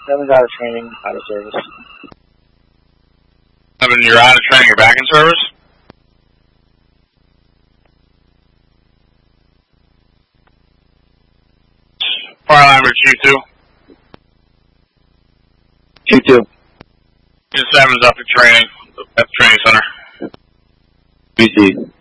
Seven's out of training, out of service. 7, you're out of training, you're back in service? Fire line for Chief 2. Chief 2. Chief 7's up for training at the training center. BC.